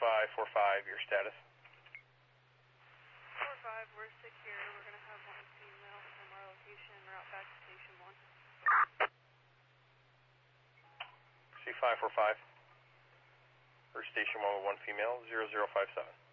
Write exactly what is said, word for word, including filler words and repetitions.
five four five, your status? four five, we're secure. We're going to have one female from our location route back to Station one. C five four five, or Station one with one female, zero zero five seven.